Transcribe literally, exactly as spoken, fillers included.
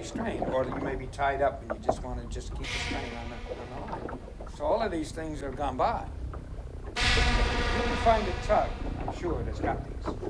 be strained, or you may be tied up and you just want to just keep the strain on the, on the line. So all of these things are gone by. You can find a tug, I'm sure, that's got these.